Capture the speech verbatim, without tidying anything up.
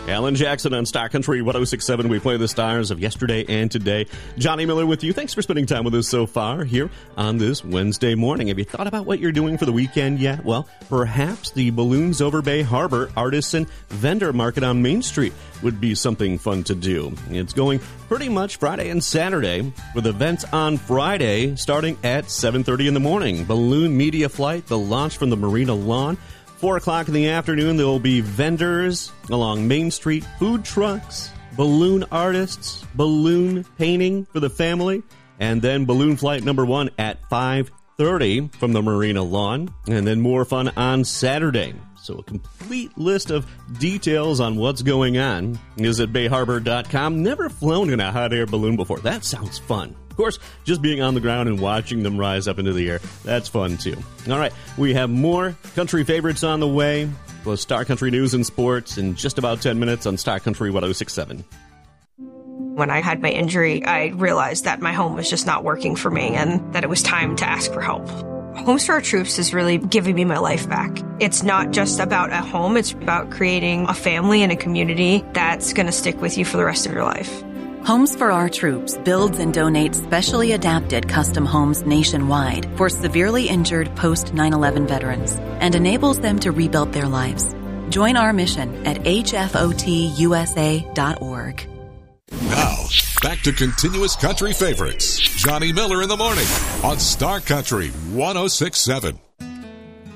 Alan Jackson on Star Country one oh six point seven. We play the stars of yesterday and today. Johnny Miller with you. Thanks for spending time with us so far here on this Wednesday morning. Have you thought about what you're doing for the weekend yet? Well, perhaps the Balloons Over Bay Harbor Artisan Vendor Market on Main Street would be something fun to do. It's going pretty much Friday and Saturday, with events on Friday starting at seven thirty in the morning. Balloon Media Flight, the launch from the Marina Lawn. Four o'clock in the afternoon, there will be vendors along Main Street, food trucks, balloon artists, balloon painting for the family, and then balloon flight number one at five thirty from the Marina Lawn, and then more fun on Saturday. So a complete list of details on what's going on is at bay harbor dot com. Never flown in a hot air balloon before. That sounds fun. Of course, just being on the ground and watching them rise up into the air, that's fun too. All right, we have more country favorites on the way, plus Star Country news and sports in just about ten minutes on Star Country one oh six point seven. When I had my injury, I realized that my home was just not working for me and that it was time to ask for help. Homes for Our Troops is really giving me my life back. It's not just about a home, it's about creating a family and a community that's going to stick with you for the rest of your life. Homes for Our Troops builds and donates specially adapted custom homes nationwide for severely injured post nine eleven veterans and enables them to rebuild their lives. Join our mission at h f o t u s a dot org. Now, back to continuous country favorites. Johnny Miller in the morning on Star Country one oh six point seven.